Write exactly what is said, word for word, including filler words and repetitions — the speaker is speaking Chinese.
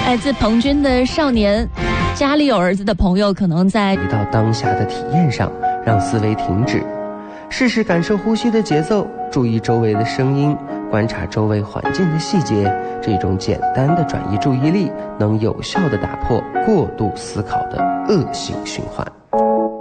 来自彭军的少年，家里有儿子的朋友可能在回到当下的体验上，让思维停止，试试感受呼吸的节奏，注意周围的声音，观察周围环境的细节。这种简单的转移注意力，能有效地打破过度思考的恶性循环。